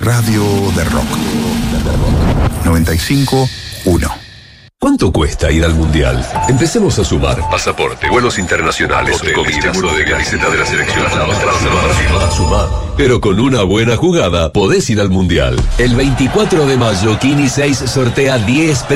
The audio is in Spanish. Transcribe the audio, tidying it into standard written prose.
Radio de Rock. 95.1. ¿Cuánto cuesta ir al Mundial? Empecemos a sumar. Pasaporte, vuelos internacionales, comida, seguro de camiseta de la selección. Sumar. Pero con una buena jugada podés ir al Mundial. El 24 de mayo, Kini 6 sortea 10